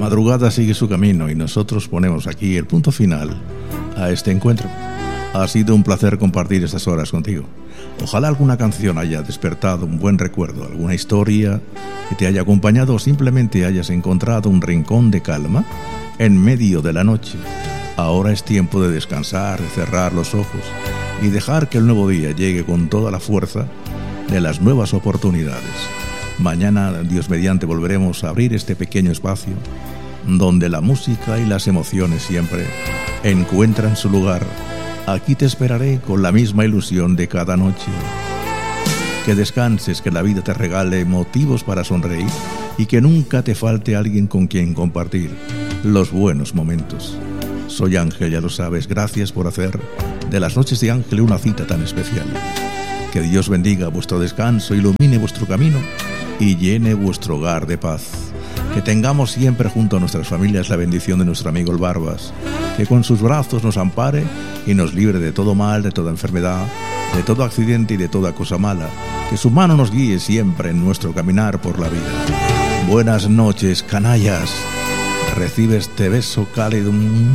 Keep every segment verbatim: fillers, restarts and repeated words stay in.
madrugada sigue su camino y nosotros ponemos aquí el punto final a este encuentro. Ha sido un placer compartir estas horas contigo. Ojalá alguna canción haya despertado un buen recuerdo, alguna historia que te haya acompañado o simplemente hayas encontrado un rincón de calma en medio de la noche. Ahora es tiempo de descansar, de cerrar los ojos y dejar que el nuevo día llegue con toda la fuerza de las nuevas oportunidades. Mañana, Dios mediante, volveremos a abrir este pequeño espacio donde la música y las emociones siempre encuentran su lugar. Aquí te esperaré con la misma ilusión de cada noche. Que descanses, que la vida te regale motivos para sonreír y que nunca te falte alguien con quien compartir los buenos momentos. Soy Ángel, ya lo sabes, gracias por hacer de las noches de Ángel una cita tan especial. Que Dios bendiga vuestro descanso, ilumine vuestro camino y llene vuestro hogar de paz. Que tengamos siempre junto a nuestras familias la bendición de nuestro amigo el Barbas, que con sus brazos nos ampare y nos libre de todo mal, de toda enfermedad, de todo accidente y de toda cosa mala. Que su mano nos guíe siempre en nuestro caminar por la vida. Buenas noches, canallas. Recibe este beso cálido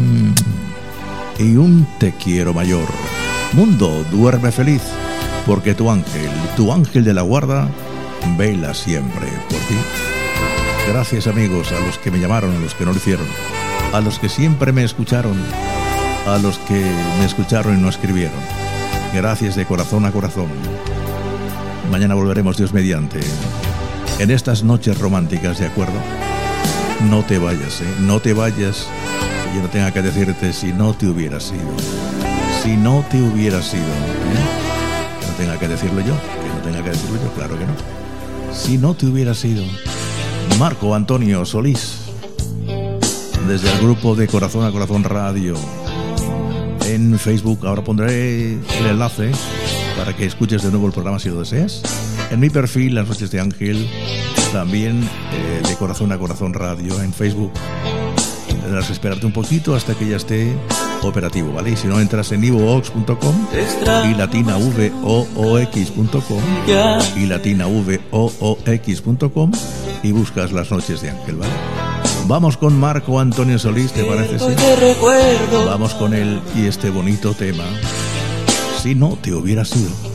y un te quiero mayor. Mundo, duerme feliz, porque tu ángel, tu ángel de la guarda, vela siempre por ti. Gracias, amigos, a los que me llamaron, a los que no lo hicieron, a los que siempre me escucharon, a los que me escucharon y no escribieron. Gracias de corazón a corazón. Mañana volveremos, Dios mediante, en estas noches románticas, ¿de acuerdo? No te vayas, ¿eh? No te vayas, que yo no tenga que decirte si no te hubiera sido. Si no te hubiera sido, ¿eh? Que no tenga que decirlo yo, que no tenga que decirlo yo, claro que no. Si no te hubiera sido. Marco Antonio Solís, desde el grupo de Corazón a Corazón Radio en Facebook. Ahora pondré el enlace para que escuches de nuevo el programa si lo deseas. En mi perfil, Las Noches de Ángel, también eh, de Corazón a Corazón Radio en Facebook. Tendrás que esperarte un poquito hasta que ya esté operativo, ¿vale? Y si no, entras en ivox punto com y latina vox punto com y latina vox punto com y buscas Las Noches de Ángel, ¿vale? Vamos con Marco Antonio Solís, ¿te parece? Sí. Vamos con él y este bonito tema. Si no te hubiera sido.